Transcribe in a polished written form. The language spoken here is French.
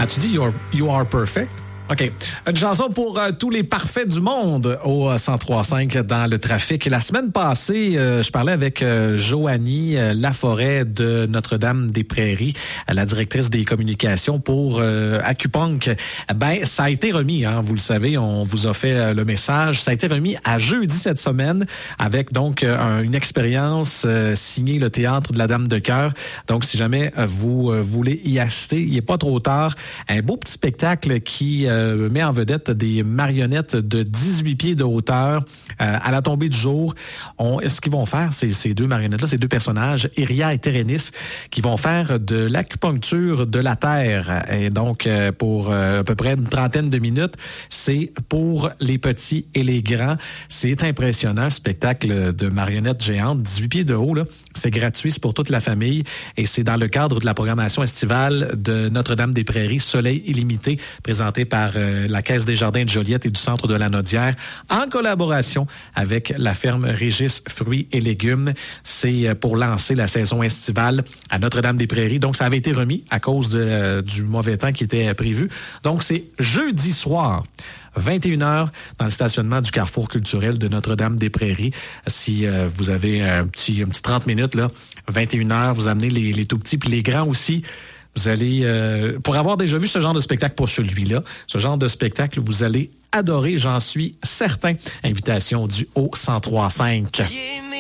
tu dis You Are Perfect? OK. Une chanson pour tous les parfaits du monde au 103.5 dans le trafic. La semaine passée, je parlais avec Joanie Laforêt de Notre-Dame-des-Prairies, la directrice des communications pour Acupunk. Ben, ça a été remis, hein, vous le savez, on vous a fait le message. Ça a été remis à jeudi cette semaine avec donc une expérience signée le Théâtre de la Dame de Cœur. Donc, si jamais vous voulez y assister, il n'est pas trop tard. Un beau petit spectacle qui met en vedette des marionnettes de 18 pieds de hauteur à la tombée du jour. Ce qu'ils vont faire, ces deux marionnettes-là, ces deux personnages, Iria et Térénis, qui vont faire de l'acupuncture de la terre. Et donc, pour à peu près une trentaine de minutes, c'est pour les petits et les grands. C'est impressionnant, spectacle de marionnettes géantes, 18 pieds de haut, là. C'est gratuit, c'est pour toute la famille. Et c'est dans le cadre de la programmation estivale de Notre-Dame-des-Prairies, Soleil illimité, présenté par la Caisse des Jardins de Joliette et du Centre de la Naudière, en collaboration avec la ferme Régis Fruits et Légumes. C'est pour lancer la saison estivale à Notre-Dame-des-Prairies. Donc, ça avait été remis à cause du mauvais temps qui était prévu. Donc, c'est jeudi soir, 21h, dans le stationnement du Carrefour culturel de Notre-Dame-des-Prairies. Si vous avez un petit 30 minutes, là, 21h, vous amenez les tout-petits puis les grands aussi. Vous allez, pour avoir déjà vu ce genre de spectacle, pas celui-là, ce genre de spectacle, vous allez adorer, j'en suis certain. Invitation du Haut 103.5.